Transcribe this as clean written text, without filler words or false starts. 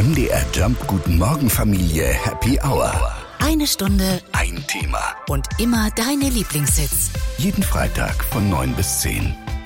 MDR Jump Guten Morgen Familie Happy Hour. 1 Stunde, ein Thema. und immer deine Lieblingshits. Jeden Freitag von 9 bis 10.